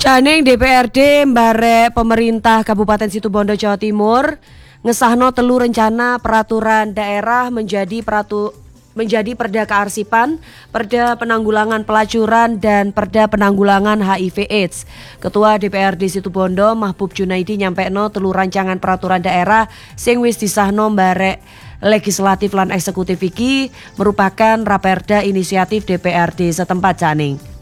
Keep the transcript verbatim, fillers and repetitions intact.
Caning D P R D mbarek pemerintah Kabupaten Situbondo Jawa Timur ngesahno telu rencana peraturan daerah menjadi peratu menjadi Perda Kearsipan, Perda Penanggulangan Pelacuran dan Perda Penanggulangan H I V AIDS. Ketua D P R D Situbondo Mahbub Junaidi nyampekno telu rancangan peraturan daerah sing wis disahno mbarek legislatif lan eksekutif iki merupakan raperda inisiatif D P R D setempat Caning.